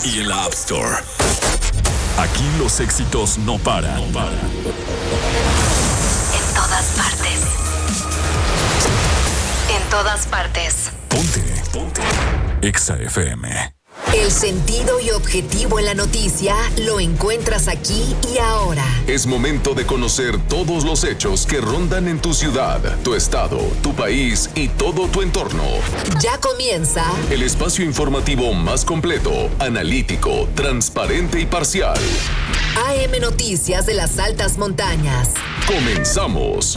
y en la App Store. Aquí los éxitos no paran. En todas partes. En todas partes. Ponte. Exa FM. El sentido y objetivo en la noticia lo encuentras aquí y ahora. Es momento de conocer todos los hechos que rondan en tu ciudad, tu estado, tu país y todo tu entorno. Ya comienza el espacio informativo más completo, analítico, transparente y parcial. AM Noticias de las Altas Montañas. Comenzamos.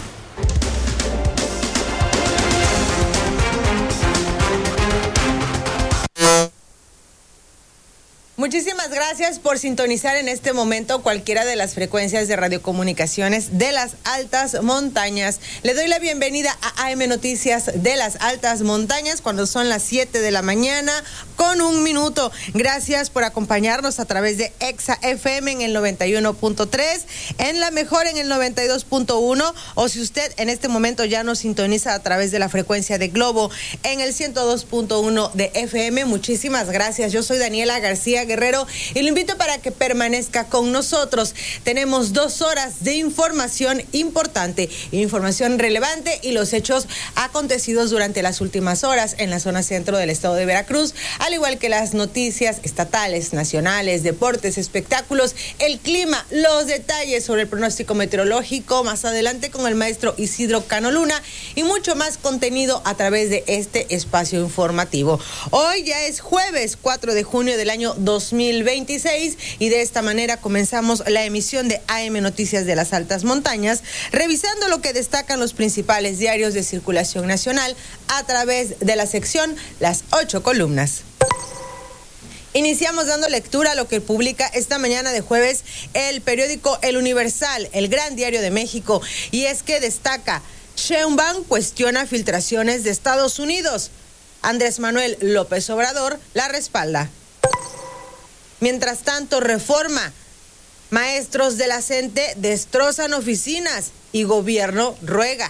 Muchísimas gracias por sintonizar en este momento cualquiera de las frecuencias de radiocomunicaciones de las Altas Montañas. Le doy la bienvenida a AM Noticias de las Altas Montañas cuando son las 7 de la mañana con 1 minuto. Gracias por acompañarnos a través de Exa FM en el 91.3, en La Mejor en el 92.1, o si usted en este momento ya nos sintoniza a través de la frecuencia de Globo en el 102.1 de FM. Muchísimas gracias. Yo soy Daniela García Guerrero y lo invito para que permanezca con nosotros. Tenemos 2 horas de información importante, información relevante y los hechos acontecidos durante las últimas horas en la zona centro del estado de Veracruz, al igual que las noticias estatales, nacionales, deportes, espectáculos, el clima, los detalles sobre el pronóstico meteorológico más adelante con el maestro Isidro Cano Luna y mucho más contenido a través de este espacio informativo. Hoy ya es jueves 4 de junio del año 2026 y de esta manera comenzamos la emisión de AM Noticias de las Altas Montañas, revisando lo que destacan los principales diarios de circulación nacional a través de la sección Las 8 Columnas. Iniciamos dando lectura a lo que publica esta mañana de jueves el periódico El Universal, el gran diario de México, y es que destaca: Sheinbaum cuestiona filtraciones de Estados Unidos. Andrés Manuel López Obrador la respalda. Mientras tanto, Reforma: maestros de la CENTE destrozan oficinas y gobierno ruega.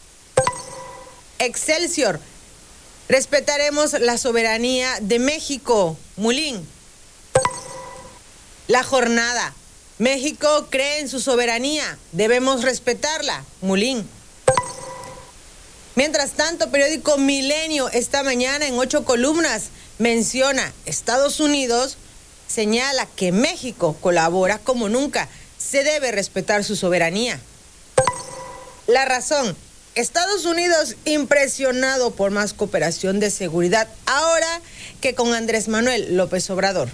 Excelsior: respetaremos la soberanía de México. Mulín. La Jornada: México cree en su soberanía, debemos respetarla. Mulín. Mientras tanto, periódico Milenio esta mañana en 8 columnas menciona: Estados Unidos señala que México colabora como nunca, se debe respetar su soberanía. La Razón: Estados Unidos impresionado por más cooperación de seguridad ahora que con Andrés Manuel López Obrador.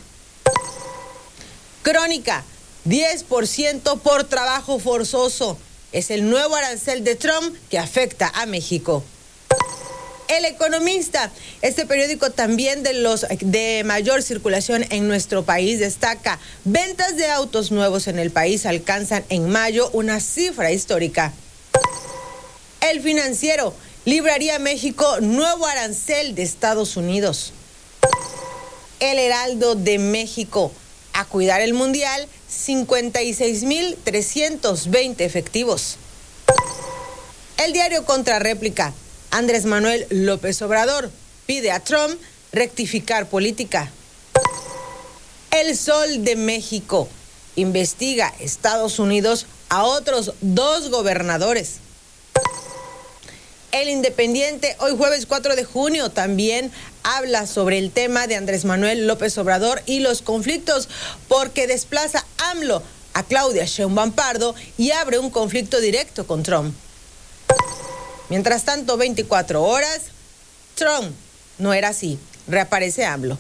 Crónica: 10% por trabajo forzoso. Es el nuevo arancel de Trump que afecta a México. El Economista, este periódico también de los de mayor circulación en nuestro país, destaca: ventas de autos nuevos en el país alcanzan en mayo una cifra histórica. El Financiero: libraría México nuevo arancel de Estados Unidos. El Heraldo de México: a cuidar el Mundial, 56,320 efectivos. El diario Contrarréplica: Andrés Manuel López Obrador pide a Trump rectificar política. El Sol de México: investiga Estados Unidos a otros 2 gobernadores. El Independiente, hoy jueves 4 de junio, también habla sobre el tema de Andrés Manuel López Obrador y los conflictos, porque desplaza AMLO a Claudia Sheinbaum Pardo y abre un conflicto directo con Trump. Mientras tanto, 24 horas, Trump no era así, reaparece AMLO.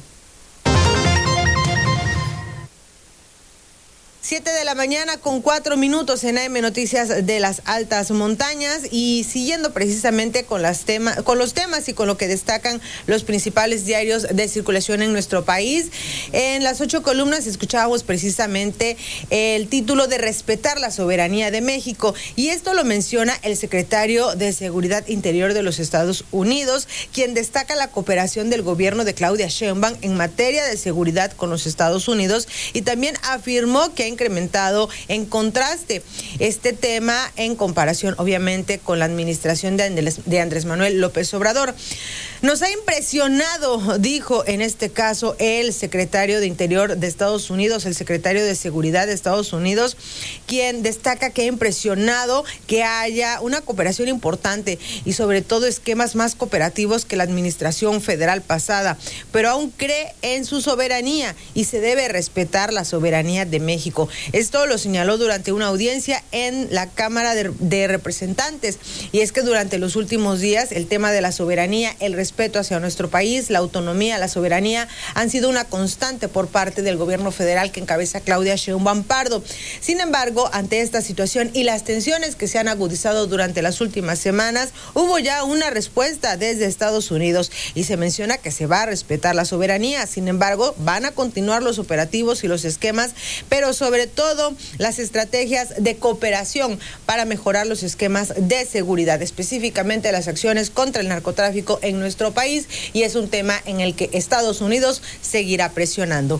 7 de la mañana con 4 minutos en AM Noticias de las Altas Montañas, y siguiendo precisamente con los temas y con lo que destacan los principales diarios de circulación en nuestro país. En las 8 columnas escuchábamos precisamente el título de respetar la soberanía de México, y esto lo menciona el secretario de Seguridad Interior de los Estados Unidos, quien destaca la cooperación del gobierno de Claudia Sheinbaum en materia de seguridad con los Estados Unidos, y también afirmó que ha incrementado en contraste este tema en comparación obviamente con la administración de Andrés Manuel López Obrador. Nos ha impresionado, dijo en este caso el secretario de Interior de Estados Unidos, el secretario de Seguridad de Estados Unidos, quien destaca que ha impresionado que haya una cooperación importante y sobre todo esquemas más cooperativos que la administración federal pasada, pero aún cree en su soberanía y se debe respetar la soberanía de México. Esto lo señaló durante una audiencia en la Cámara de Representantes, y es que durante los últimos días el tema de la soberanía, el respeto hacia nuestro país, la autonomía, la soberanía han sido una constante por parte del gobierno federal que encabeza Claudia Sheinbaum Pardo. Sin embargo, ante esta situación y las tensiones que se han agudizado durante las últimas semanas, hubo ya una respuesta desde Estados Unidos y se menciona que se va a respetar la soberanía. Sin embargo, van a continuar los operativos y los esquemas, pero sobre todo las estrategias de cooperación para mejorar los esquemas de seguridad, específicamente las acciones contra el narcotráfico en nuestro país, y es un tema en el que Estados Unidos seguirá presionando.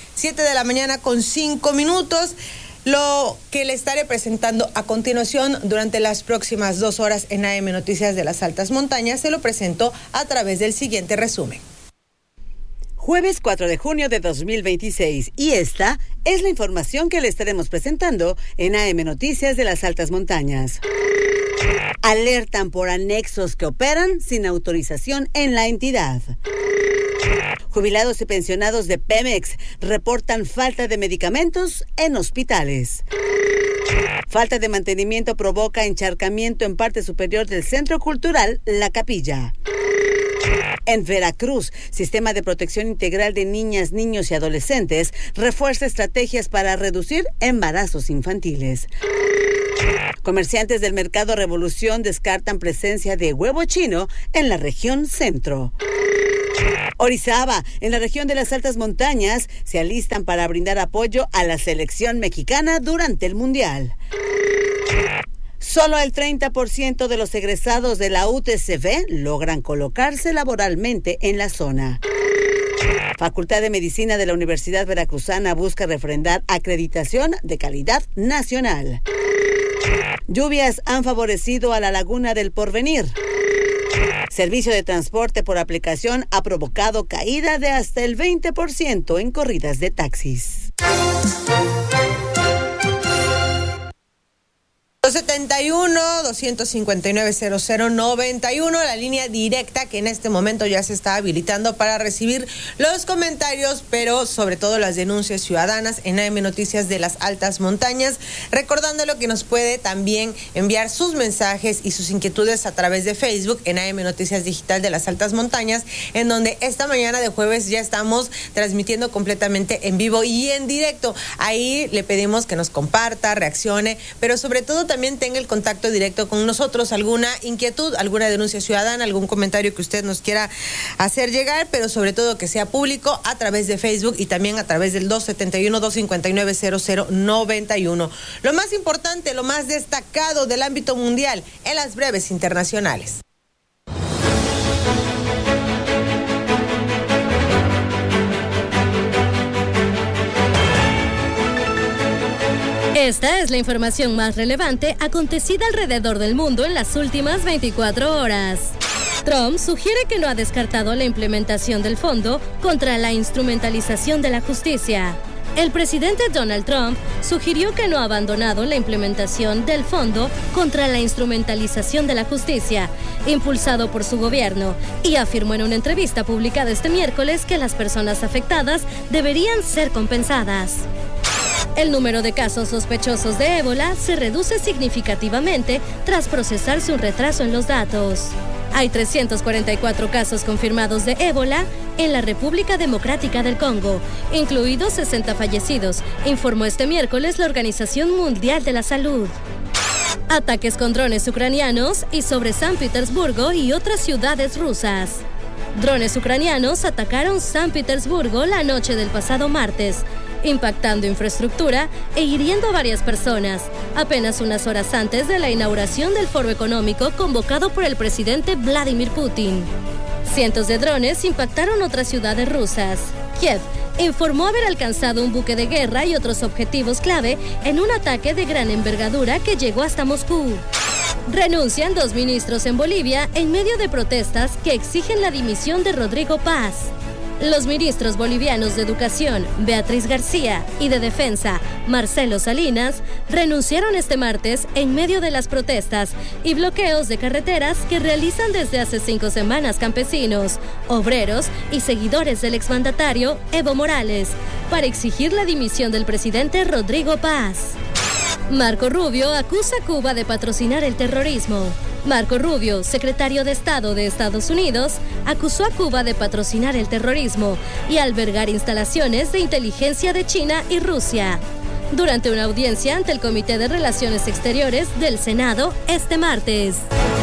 7:05 a.m. Lo que le estaré presentando a continuación durante las próximas 2 horas en AM Noticias de las Altas Montañas se lo presento a través del siguiente resumen. Jueves 4 de junio de 2026, y esta es la información que le estaremos presentando en AM Noticias de las Altas Montañas. Alertan por anexos que operan sin autorización en la entidad. Jubilados y pensionados de Pemex reportan falta de medicamentos en hospitales. Falta de mantenimiento provoca encharcamiento en parte superior del Centro Cultural La Capilla. En Veracruz, Sistema de Protección Integral de Niñas, Niños y Adolescentes refuerza estrategias para reducir embarazos infantiles. Comerciantes del Mercado Revolución descartan presencia de huevo chino en la región centro. Orizaba, en la región de las Altas Montañas, se alistan para brindar apoyo a la selección mexicana durante el Mundial. Solo el 30% de los egresados de la UTCV logran colocarse laboralmente en la zona. Facultad de Medicina de la Universidad Veracruzana busca refrendar acreditación de calidad nacional. Lluvias han favorecido a la Laguna del Porvenir. Servicio de transporte por aplicación ha provocado caída de hasta el 20% en corridas de taxis. 271-259-0091, la línea directa que en este momento ya se está habilitando para recibir los comentarios, pero sobre todo las denuncias ciudadanas en AM Noticias de las Altas Montañas. Recordándolo que nos puede también enviar sus mensajes y sus inquietudes a través de Facebook en AM Noticias Digital de las Altas Montañas, en donde esta mañana de jueves ya estamos transmitiendo completamente en vivo y en directo. Ahí le pedimos que nos comparta, reaccione, pero sobre todo también tenga el contacto directo con nosotros, alguna inquietud, alguna denuncia ciudadana, algún comentario que usted nos quiera hacer llegar, pero sobre todo que sea público a través de Facebook y también a través del 271-259-0091. Lo más importante, lo más destacado del ámbito mundial en las breves internacionales. Esta es la información más relevante acontecida alrededor del mundo en las últimas 24 horas. Trump sugiere que no ha descartado la implementación del fondo contra la instrumentalización de la justicia. El presidente Donald Trump sugirió que no ha abandonado la implementación del fondo contra la instrumentalización de la justicia, impulsado por su gobierno, y afirmó en una entrevista publicada este miércoles que las personas afectadas deberían ser compensadas. El número de casos sospechosos de ébola se reduce significativamente tras procesarse un retraso en los datos. Hay 344 casos confirmados de ébola en la República Democrática del Congo, incluidos 60 fallecidos, informó este miércoles la Organización Mundial de la Salud. Ataques con drones ucranianos y sobre San Petersburgo y otras ciudades rusas. Drones ucranianos atacaron San Petersburgo la noche del pasado martes, impactando infraestructura e hiriendo a varias personas, apenas unas horas antes de la inauguración del foro económico convocado por el presidente Vladimir Putin. Cientos de drones impactaron otras ciudades rusas. Kiev informó haber alcanzado un buque de guerra y otros objetivos clave en un ataque de gran envergadura que llegó hasta Moscú. Renuncian 2 ministros en Bolivia en medio de protestas que exigen la dimisión de Rodrigo Paz. Los ministros bolivianos de Educación, Beatriz García, y de Defensa, Marcelo Salinas, renunciaron este martes en medio de las protestas y bloqueos de carreteras que realizan desde hace 5 semanas campesinos, obreros y seguidores del exmandatario Evo Morales, para exigir la dimisión del presidente Rodrigo Paz. Marco Rubio acusa a Cuba de patrocinar el terrorismo. Marco Rubio, secretario de Estado de Estados Unidos, acusó a Cuba de patrocinar el terrorismo y albergar instalaciones de inteligencia de China y Rusia. Durante una audiencia ante el Comité de Relaciones Exteriores del Senado este martes.